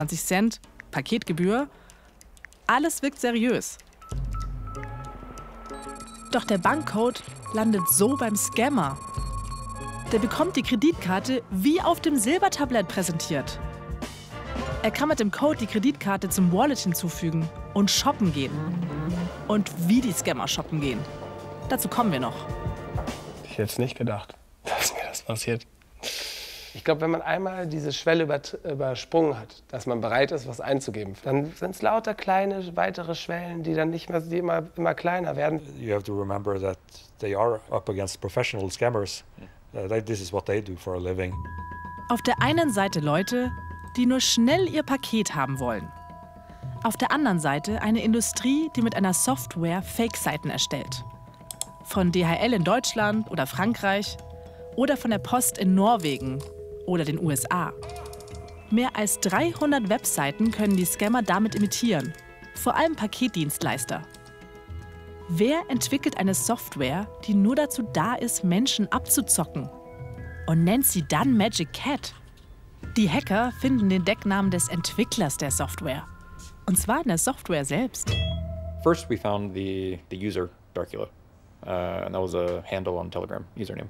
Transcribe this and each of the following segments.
20 Cent, Paketgebühr. Alles wirkt seriös. Doch der Bankcode landet so beim Scammer. Der bekommt die Kreditkarte wie auf dem Silbertablett präsentiert. Er kann mit dem Code die Kreditkarte zum Wallet hinzufügen und shoppen gehen. Und wie die Scammer shoppen gehen. Dazu kommen wir noch. Ich hätte es nicht gedacht, dass mir das passiert. Ich glaube, wenn man einmal diese Schwelle übersprungen hat, dass man bereit ist, was einzugeben, dann sind es lauter kleine, weitere Schwellen, die dann nicht mehr, die immer kleiner werden. You have to remember that they are up against professional scammers. This is what they do for a living. Auf der einen Seite Leute, die nur schnell ihr Paket haben wollen. Auf der anderen Seite eine Industrie, die mit einer Software Fake-Seiten erstellt. Von DHL in Deutschland oder Frankreich oder von der Post in Norwegen oder den USA. Mehr als 300 Webseiten können die Scammer damit imitieren, vor allem Paketdienstleister. Wer entwickelt eine Software, die nur dazu da ist, Menschen abzuzocken? Und nennt sie dann Magic Cat? Die Hacker finden den Decknamen des Entwicklers der Software. Und zwar in der Software selbst. First we found the user, Darkula. And that was a handle on Telegram, username.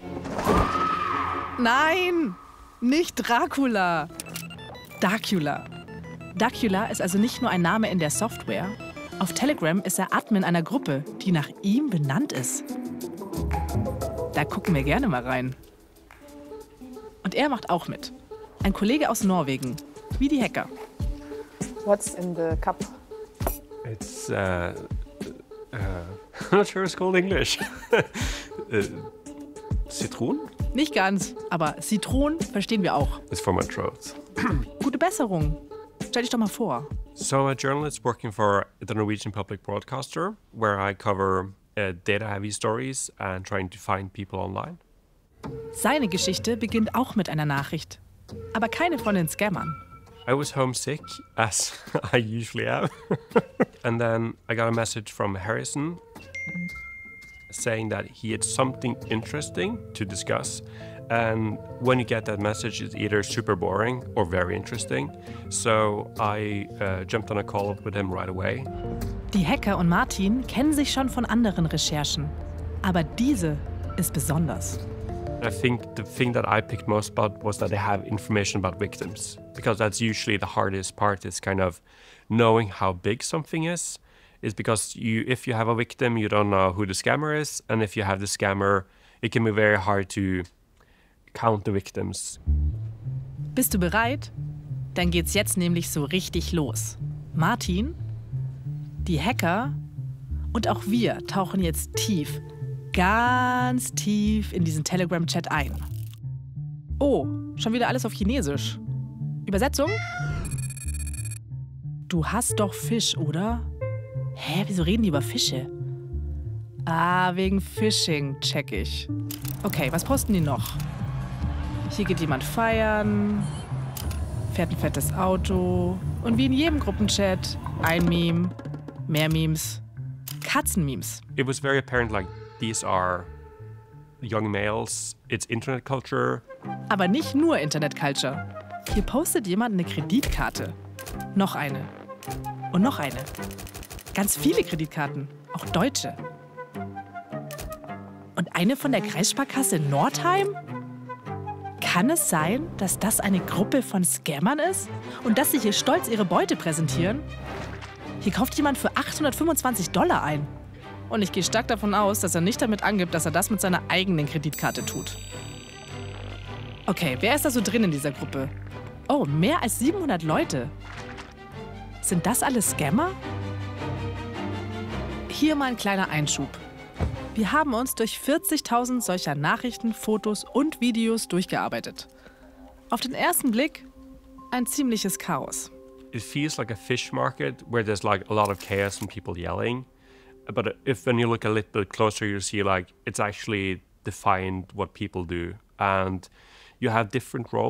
Nein, nicht Dracula. Darkula. Darkula ist also nicht nur ein Name in der Software. Auf Telegram ist er Admin einer Gruppe, die nach ihm benannt ist. Da gucken wir gerne mal rein. Und er macht auch mit. Ein Kollege aus Norwegen, wie die Hacker. What's in the cup? It's, I'm not sure it's called English. Zitronen? Nicht ganz, aber Zitronen verstehen wir auch. It's for my throat. Gute Besserung. Stell dich doch mal vor. So a journalist working for the Norwegian Public Broadcaster, where I cover data-heavy stories and trying to find people online. Seine Geschichte beginnt auch mit einer Nachricht. Aber keine von den Scammern. I was homesick, as I usually am. And then I got a message from Harrison saying that he had something interesting to discuss. And when you get that message, it's either super boring or very interesting. So I jumped on a call with him right away. Die Hacker und Martin kennen sich schon von anderen Recherchen. Aber diese ist besonders. I think the thing that I picked most about was that they have information about victims. Because that's usually the hardest part, is kind of knowing how big something is because if you have a victim, you don't know who the scammer is. And if you have the scammer, it can be very hard to count the victims. Bist du bereit? Dann geht's jetzt nämlich so richtig los. Martin, die Hacker und auch wir tauchen jetzt tief, ganz tief in diesen Telegram-Chat ein. Oh, schon wieder alles auf Chinesisch. Übersetzung? Du hast doch Fisch, oder? Hä, wieso reden die über Fische? Ah, wegen Phishing, check ich. Okay, was posten die noch? Hier geht jemand feiern, fährt ein fettes Auto und wie in jedem Gruppenchat ein Meme, mehr Memes, Katzenmemes. It was very apparent, like, these are young males, it's internet culture. Aber nicht nur Internet Culture. Hier postet jemand eine Kreditkarte. Noch eine. Und noch eine. Ganz viele Kreditkarten, auch deutsche. Und eine von der Kreissparkasse Nordheim? Kann es sein, dass das eine Gruppe von Scammern ist? Und dass sie hier stolz ihre Beute präsentieren? Hier kauft jemand für $825 ein. Und ich gehe stark davon aus, dass er nicht damit angibt, dass er das mit seiner eigenen Kreditkarte tut. Okay, wer ist da so drin in dieser Gruppe? Oh, mehr als 700 Leute. Sind das alles Scammer? Hier mal ein kleiner Einschub. Wir haben uns durch 40.000 solcher Nachrichten, Fotos und Videos durchgearbeitet. Auf den ersten Blick ein ziemliches Chaos. It feels like a fish market where there's like a lot of chaos and people yelling. But when you look a little bit closer, you see like it's actually defined what people do. And you have different roles.